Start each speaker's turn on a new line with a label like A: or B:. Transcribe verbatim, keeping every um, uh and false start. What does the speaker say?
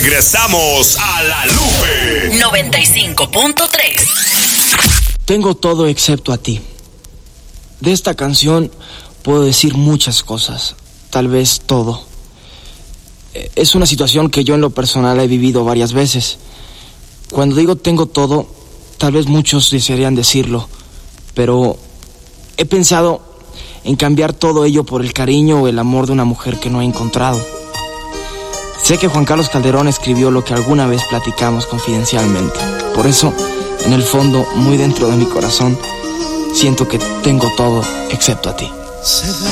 A: Regresamos a La Lupe
B: noventa y cinco punto tres.
C: Tengo todo excepto a ti. De esta canción puedo decir muchas cosas, tal vez todo. Es una situación que yo en lo personal he vivido varias veces. Cuando digo tengo todo, tal vez muchos desearían decirlo, pero he pensado en cambiar todo ello por el cariño o el amor de una mujer que no he encontrado. Sé que Juan Carlos Calderón escribió lo que alguna vez platicamos confidencialmente. Por eso, en el fondo, muy dentro de mi corazón, siento que tengo todo excepto a ti.
D: Se ve